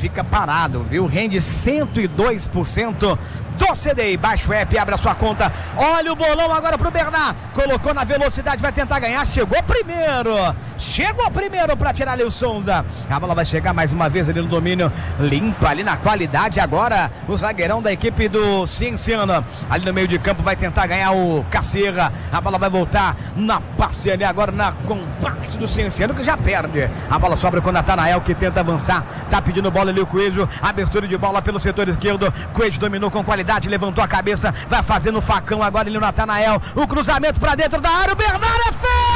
fica parado, viu? Rende 102% do CDI. Baixa o app, abre a sua conta. Olha o bolão agora pro Bernard. Colocou na velocidade, vai tentar ganhar. Chegou primeiro para tirar ali o Souza. A bola vai chegar mais uma vez ali no domínio. Limpa ali na qualidade. Agora o zagueirão da equipe do Cienciano. Ali no meio de campo vai tentar ganhar o Caceira. A bola vai voltar na parceria agora na compasso do Cienciano, que já perde. A bola sobra com o Natanael, que tenta avançar. Tá pedindo bola ali o Coelho. Abertura de bola pelo setor esquerdo. Coelho dominou com qualidade, levantou a cabeça, vai fazendo o facão agora ali o Natanael. O cruzamento para dentro da área. O Bernard é feio!